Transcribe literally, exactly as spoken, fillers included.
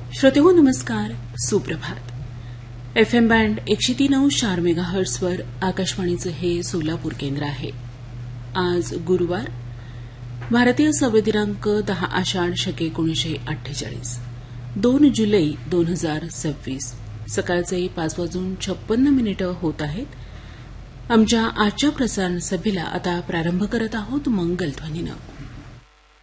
श्रोतेहो नमस्कार, सुप्रभात. F M band एकशे तीन अंश चार मेगाहर्ट्सवर आकाशवाणीचं हे सोलापूर केंद्र आहे. आज गुरुवार, भारतीय सौर दिनांक दहा आषाढ शके एकोणीसशे अठ्ठेचाळीस, दोन जुलै दोन हजार सव्वीस. सकाळचे पाच वाजून छप्पन्न मिनिटं होत आहेत. आमच्या आजच्या प्रसारण सभेला आता प्रारंभ करत आहोत मंगलध्वनीनं.